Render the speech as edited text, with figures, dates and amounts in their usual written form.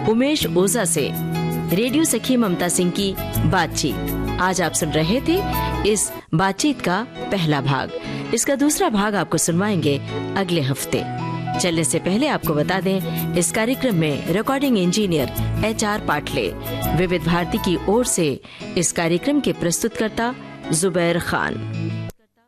उमेश ओझा से रेडियो सखी ममता सिंह की बातचीत। आज आप सुन रहे थे इस बातचीत का पहला भाग। इसका दूसरा भाग आपको सुनवाएंगे अगले हफ्ते। चलने से पहले आपको बता दें, इस कार्यक्रम में रिकॉर्डिंग इंजीनियर HR पाटले, विविध भारती की ओर से इस कार्यक्रम के प्रस्तुतकर्ता जुबैर खान।